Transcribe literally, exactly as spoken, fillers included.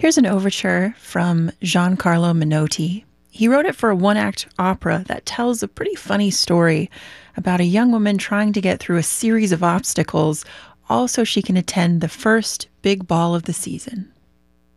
Here's an overture from Giancarlo Menotti. He wrote it for a one-act opera that tells a pretty funny story about a young woman trying to get through a series of obstacles, all so she can attend the first big ball of the season.